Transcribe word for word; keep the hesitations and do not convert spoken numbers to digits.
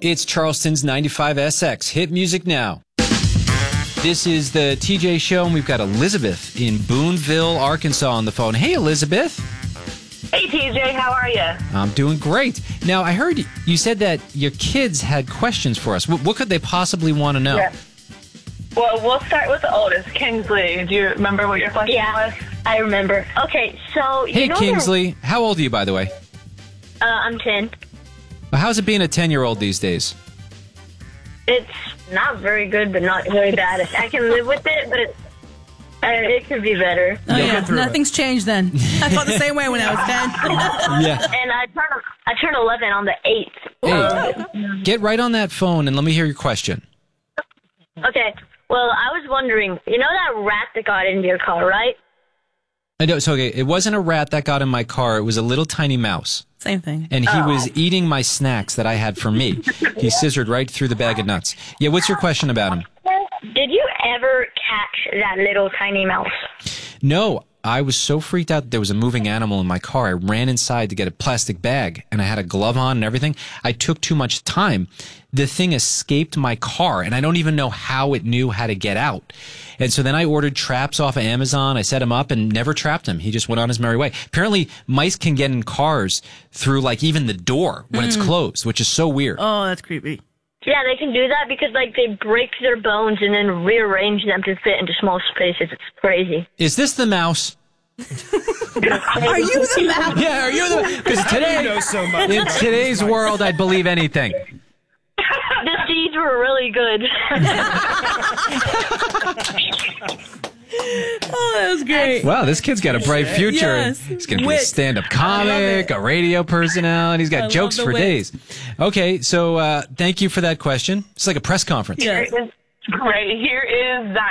It's Charleston's ninety-five S X. Hit music now. This is the T J Show, and we've got Elizabeth in Boonville, Arkansas on the phone. Hey, Elizabeth. Hey, T J. How are you? I'm doing great. Now, I heard you said that your kids had questions for us. What, what could they possibly want to know? Yeah. Well, we'll start with the oldest, Kingsley. Do you remember what your question Yeah, was? I remember. Okay, so you Hey, know Kingsley. How old are you, by the way? Uh, I'm ten. Well, how's it being a ten-year-old these days? It's not very good, but not very bad. I can live with it, but it, uh, it could be better. Oh, You'll yeah. get through Nothing's changed then. I felt the same way when I was ten. Yeah. And I turn I turn eleven on the eighth. Hey, get right on that phone and let me hear your question. Okay. Well, I was wondering, you know that rat that got into your car, right? I know. So, okay, it wasn't a rat that got in my car. It was a little tiny mouse. Same thing. And he was eating my snacks that I had for me. He scissored right through the bag of nuts. Yeah, what's your question about him? Did you ever catch that little tiny mouse? No, I was so freaked out that there was a moving animal in my car. I ran inside to get a plastic bag, and I had a glove on and everything. I took too much time. The thing escaped my car, and I don't even know how it knew how to get out. And so then I ordered traps off of Amazon. I set him up and never trapped him. He just went on his merry way. Apparently, mice can get in cars through, like, even the door when it's closed, which is so weird. Oh, that's creepy. Yeah, they can do that because, like, they break their bones and then rearrange them to fit into small spaces. It's crazy. Is this the mouse? Are you the mouse? Yeah, are you the... Because today, know so much. in today's world, I'd believe anything. The seeds were really good. Oh, that was great. Wow, this kid's got a bright future. Yes. He's going to be a Wit. stand-up I comic, love a radio personality. He's got I jokes love the for wit. days. Okay, so uh, thank you for that question. It's like a press conference. Yes. Great. Here is Zion.